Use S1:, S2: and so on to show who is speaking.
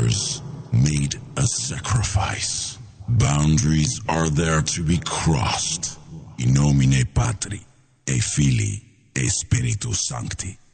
S1: fathers made a sacrifice. Boundaries are there to be crossed. In nomine Patri, et Filii, et Spiritus Sancti.